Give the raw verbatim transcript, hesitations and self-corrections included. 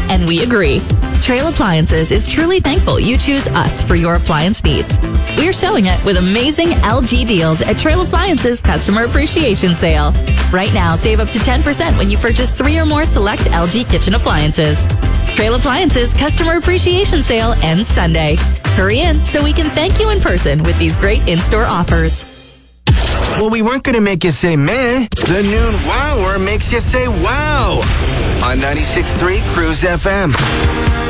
and we agree. Trail Appliances is truly thankful you choose us for your appliance needs. We're showing it with amazing L G deals at Trail Appliances Customer Appreciation Sale. Right now, save up to ten percent when you purchase three or more select L G kitchen appliances. Trail Appliances Customer Appreciation Sale ends Sunday. Hurry in so we can thank you in person with these great in-store offers. Well, we weren't going to make you say meh. The noon wower makes you say wow. On ninety-six point three Cruise F M.